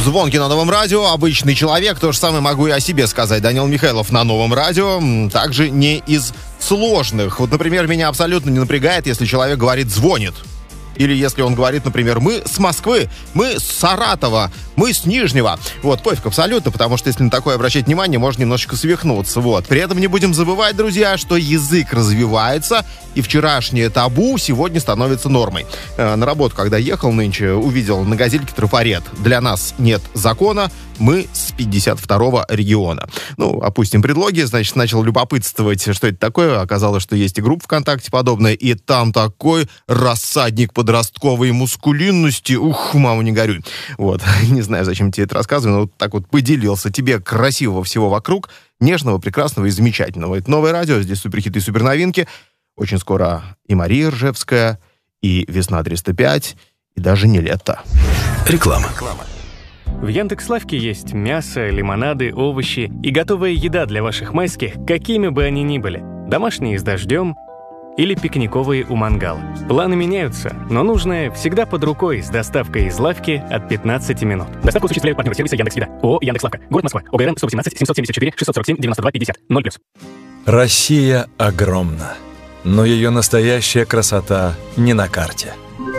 Звонки на Новом радио, обычный человек, то же самое могу и о себе сказать. Данил Михайлов на Новом радио, также не из сложных. Вот, например, меня абсолютно не напрягает, если человек говорит «звонит». Или если он говорит, например, мы с Москвы, мы с Саратова, мы с Нижнего. Вот, пофиг абсолютно, потому что если на такое обращать внимание, можно немножечко свихнуться. Вот. При этом не будем забывать, друзья, что язык развивается, и вчерашнее табу сегодня становится нормой. На работу, когда ехал нынче, увидел на газельке трафарет. Для нас нет закона, мы с 52-го региона. Ну, опустим предлоги, значит, начал любопытствовать, что это такое. Оказалось, что есть и группа ВКонтакте подобная, и там такой рассадник подростковой мускулинности. Ух, мама, не горюй. Вот, не знаю, зачем тебе это рассказываю, но вот так вот поделился. Тебе красивого всего вокруг, нежного, прекрасного и замечательного. Это Новое радио, здесь суперхиты и суперновинки. Очень скоро и Мария Ржевская, и Весна-305, и даже не лето. Реклама. В Яндекс.Лавке есть мясо, лимонады, овощи и готовая еда для ваших майских, какими бы они ни были. Домашние с дождем или пикниковые у мангала. Планы меняются, но нужное всегда под рукой с доставкой из лавки от 15 минут. Доставку осуществляют партнеры сервиса Яндекс.Еда. ООО «Яндекс.Лавка». Город Москва. ОГРН 118 774 647 92 50. 0+. Россия огромна, но ее настоящая красота не на карте.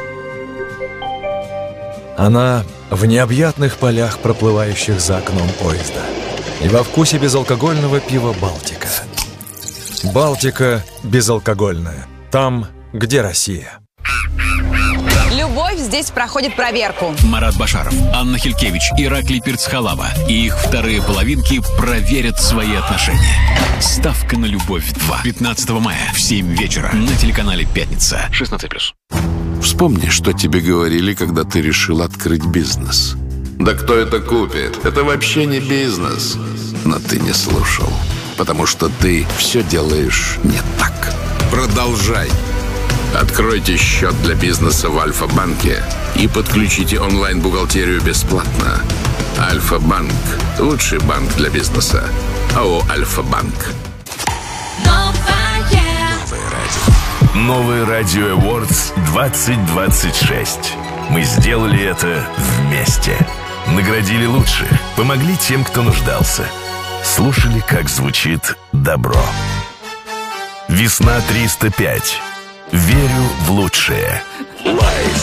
Она в необъятных полях, проплывающих за окном поезда, и во вкусе безалкогольного пива «Балтика». «Балтика» безалкогольная. Там, где Россия. Любовь здесь проходит проверку. Марат Башаров, Анна Хилькевич, Ираклий Пирцхалава и их вторые половинки проверят свои отношения. Ставка на любовь 2. 15 мая в 7 вечера на телеканале «Пятница». 16+. Вспомни, что тебе говорили, когда ты решил открыть бизнес. Да кто это купит? Это вообще не бизнес. Но ты не слушал, потому что ты все делаешь не так. Продолжай. Откройте счет для бизнеса в Альфа-банке и подключите онлайн-бухгалтерию бесплатно. Альфа-банк – лучший банк для бизнеса. АО «Альфа-банк». Новый радио Awards 2026. Мы сделали это вместе. Наградили лучших, помогли тем, кто нуждался. Слушали, как звучит добро. Весна-305. Верю в лучшее.